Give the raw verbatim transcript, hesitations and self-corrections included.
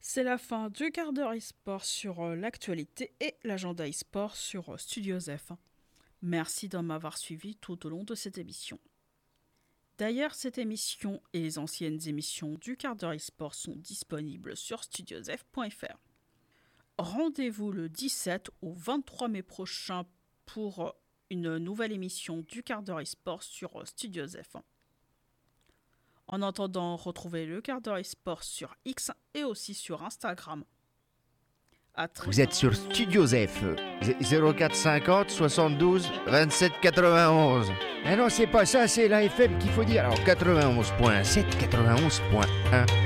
C'est la fin du quart d'heure e-sport sur euh, l'actualité et l'agenda e-sport sur euh, Studio F. Merci de m'avoir suivi tout au long de cette émission. D'ailleurs, cette émission et les anciennes émissions du quart d'heure e-sport sont disponibles sur studiosf point f r. Rendez-vous le dix-sept au vingt-trois mai prochain pour une nouvelle émission du quart d'heure e-sport sur Studios F. En attendant, retrouvez le quart d'heure e-sport sur X et aussi sur Instagram. Vous êtes sur Studios F, zéro quatre cinquante soixante-douze vingt-sept quatre-vingt-onze. Ah non, c'est pas ça, c'est la F M qu'il faut dire. Alors quatre-vingt-onze point sept, quatre-vingt-onze point un.